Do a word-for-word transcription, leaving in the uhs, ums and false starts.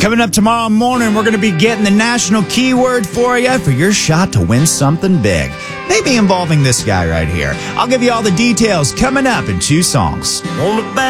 Coming up tomorrow morning, we're going to be getting the national keyword for you for your shot to win something big. Maybe involving this guy right here. I'll give you all the details coming up in two songs. On the back